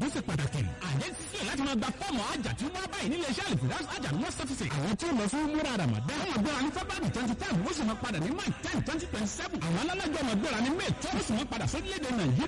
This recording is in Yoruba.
ṣe pàtàkì. àjẹ́ ti sílẹ̀ láti máa gba fọ́ọ̀mù àjà tí wọ́n báyìí nílé iṣẹ́ Al-Firdaus Hajj and Umrah Services. àwọn tí ó lọ fún múra Ramadan. wọ́n máa gbéra ní February 25 wọ́n sì máa padà ní March 10, 2027. àwọn alálàjọ máa gbéra ní May 12 wọ́n sì máa padà sórílẹ̀-èdè Nàìjíríà.